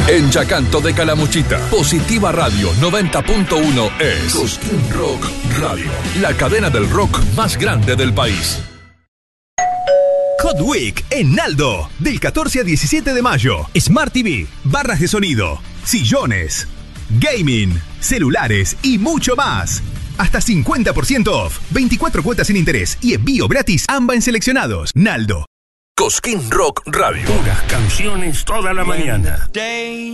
En Yacanto de Calamuchita, Positiva Radio 90.1 es Cosquín Rock Radio, la cadena del rock más grande del país. Hot Week en Naldo, del 14 al 17 de mayo. Smart TV, barras de sonido, sillones, gaming, celulares y mucho más. Hasta 50% off, 24 cuotas sin interés y envío gratis AMBA en seleccionados. Naldo. Cosquín Rock Radio. Puras canciones toda la mañana.